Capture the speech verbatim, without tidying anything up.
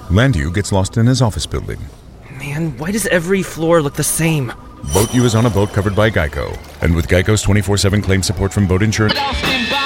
Landu gets lost in his office building. Man, why does every floor look the same? Boat U is on a boat covered by Geico. And with Geico's twenty-four seven claim support from boat insurance...